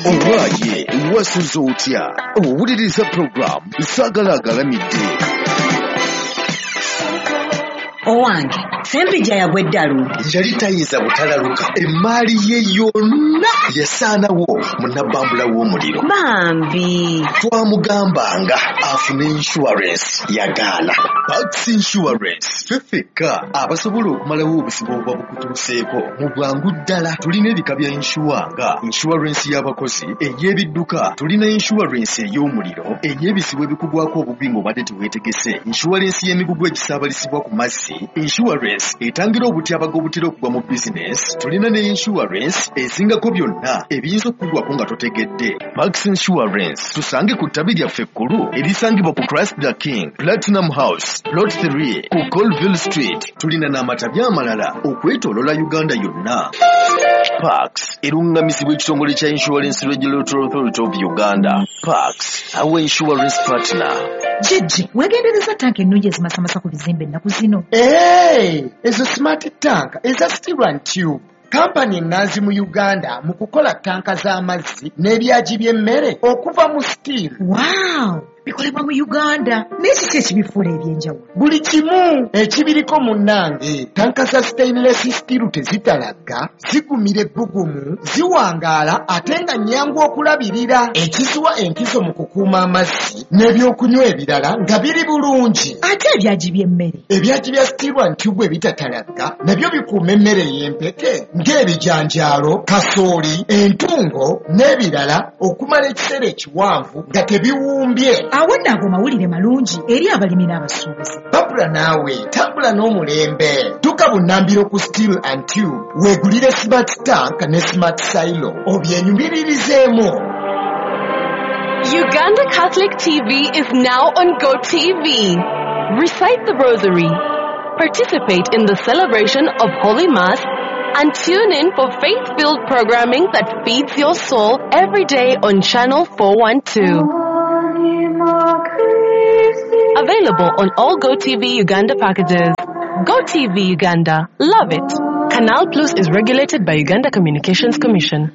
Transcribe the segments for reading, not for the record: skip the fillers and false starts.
Owaye wasuze otya owuliriza program Sagala agalamidde. Owange Sempija yagwedde alungi Yali tayinza butalaluka emmaali ye yonna yasaanawo munnabambula w'omuliro. bambi Twamugambanga afune insurance yagaana. Pax Insurance ffeffekka abasobola okumalawo obuzibu obuba bukutuuseeko mu bwangu ddala. Tulina ebika bya insuranga insurance y'abakozi, ey'ebidduka, tulina insurance ey'omuliro, ey'ebizibu ebikugwako obubi ng'obadde teweetegese, insurance y'emigugu egisaabalisibwa ku mazzi, insurance etangira obutyabaga obutera okugwa mu business. Tulina ne insurance ezingako byonna ebiyinza okukugwako nga totegedde. Max Insurance tusange ku ttabi lyaffe ekkulu erisangibwa ku Christ the King, Platinum House, Plot 3 ku Colville Street. Tulina n'amatabi amalala okwetoolola Uganda yonna. Pax erungamizibwa ekitongole kya Insurance Regulatory Authority of Uganda. Pax, our insurance partner. Jjajja weegendereza tanka ennungi ezimasamasa ku bizimbe ennaku zino. Ezo smart tank eza steel and tube. Kampani ennanzi mu Uganda mu kukola tanka z'amazzi n'ebyagi by'emmere okuva mu steel. Wow! Bikolebwa mu Uganda. N'ekiki ekibifuula ebyenjawulo? Buli kimu ekibiriko munnange. Tanka za stainless steel tezitalagga, zigumira ebbugumu, ziwangaala ate nga nnyangu okulabirira. Ekiziwa enkizo mu kukuuma amazzi n'ebyokunywa ebirala nga biri bulungi. Ate ebyagi by'emmere? Ebyagi bya steel and tube ebitatalagga nabyo bikuuma emmere y'empeke ng'ebijanjaalo, kasooli, entungo n'ebirala okumala ekiseera ekiwanvu nga tebiwumbye. Awo nno ago mawulire malungi eri abalimi n'abasuubuzi. Babula naawe tambula n'omulembe. Tuka bunnambiro ku steel and tube weegulire smart tank ne smart silo obyenyumiririzemu. Uganda Catholic TV is now on GoTV. Recite the Rosary, participate in the celebration of Holy Mass, and tune in for faith-filled programming that feeds your soul every day on Channel 412. Available on all GoTV Uganda packages. GoTV Uganda. Love it. Canal Plus is regulated by Uganda Communications Commission.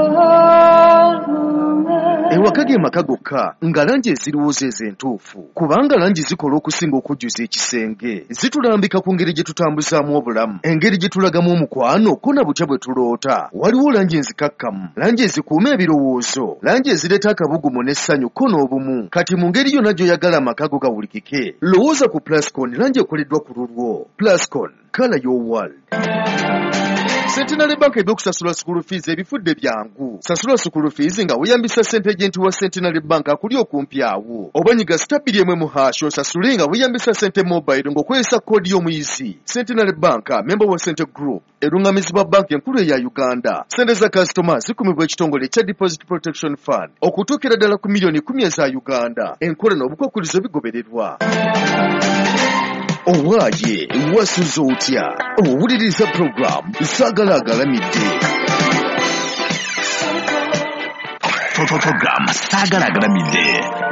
Ewaka ge maka gokka nga langi eziriwooza ez'entuufu, kubanga langi zikola okusinga okujjuza ekisenge. Zitulambika ku ngeri gye tutambuzaamu obulamu, engeri gye tulagamu omukwano ko na butya bwe tuloota. Waliwo langi enzikakkamu, langi ezikuuma ebirowoozo, langi ezireeta akabugumu n'essanyu ko n'obumu. Kati mu ngeri yonna gy'oyagala amaka go gawulikike, lowooza ku Plascon, langi ekoleddwa ku lulwo. Plascon, color your world. Centenary Bank ebyokusasula school fees ebifudde byangu. Sasula school fees nga weeyambisa ssente agenti wa Centenary Bank akuli okumpi awo. Oba nyiga *1 mu hash osasule nga weeyambisa ssente mobile ng'okozesa koodi y'omuyizi. Centenary Bank, member wa Centre Group, erungamizibwa banka enkulu eya Uganda. Ssente za kasitoma zikumibwa ekitongole ekya Deposit Protection Fund okutuukira ddala ku miliyoni 10 eza Uganda. Enkola n'obukwakkulizo bigobererwa. Owaye wasuze otya owuliriza program Sagala agalamidde. Program Sagala agalamidde.